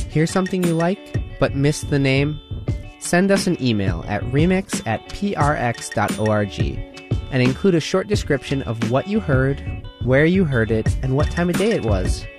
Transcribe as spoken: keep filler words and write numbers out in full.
Hear something you like, but missed the name? Send us an email at remix at prx.org and include a short description of what you heard, where you heard it, and what time of day it was.